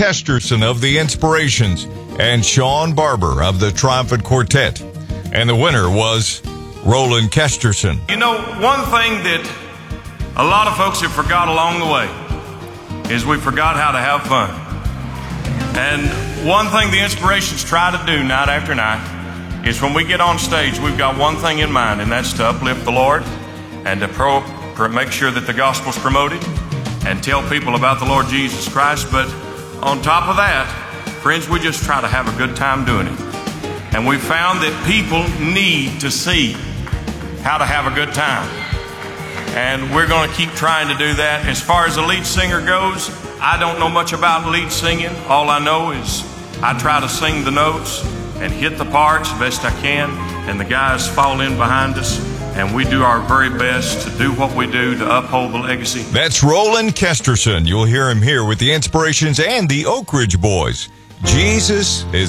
Kesterson of the Inspirations and Sean Barber of the Triumphant Quartet. And the winner was Roland Kesterson. You know, one thing that a lot of folks have forgot along the way is we forgot how to have fun. And one thing the Inspirations try to do night after night is when we get on stage, we've got one thing in mind, and that's to uplift the Lord and to make sure that the gospel's promoted and tell people about the Lord Jesus Christ. But on top of that, friends, we just try to have a good time doing it. And we found that people need to see how to have a good time. And we're going to keep trying to do that. As far as the lead singer goes, I don't know much about lead singing. All I know is I try to sing the notes and hit the parts best I can, and the guys fall in behind us, and we do our very best to do what we do to uphold the legacy. That's Roland Kesterson. You'll hear him here with the Inspirations and the Oak Ridge Boys. Jesus is